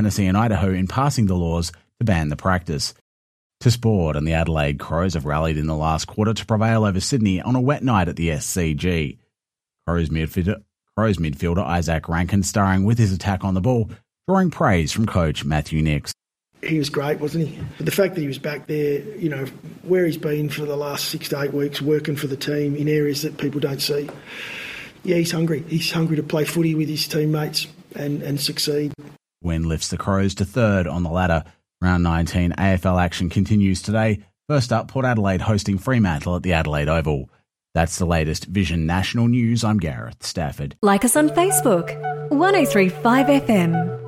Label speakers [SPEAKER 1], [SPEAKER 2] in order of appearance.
[SPEAKER 1] supremacy in Idaho in passing the laws to ban the practice. To sport, and the Adelaide Crows have rallied in the last quarter to prevail over Sydney on a wet night at the SCG. Crows midfielder Isaac Rankin starring with his attack on the ball, drawing praise from coach Matthew Nix.
[SPEAKER 2] He was great, wasn't he? But the fact that he was back there, where he's been for the last 6 to 8 weeks, working for the team in areas that people don't see. Yeah, he's hungry. He's hungry to play footy with his teammates and succeed. Win
[SPEAKER 1] lifts the Crows to third on the ladder. Round 19 AFL action continues today. First up, Port Adelaide hosting Fremantle at the Adelaide Oval. That's the latest Vision National News. I'm Gareth Stafford.
[SPEAKER 3] Like us on Facebook, 1035 FM.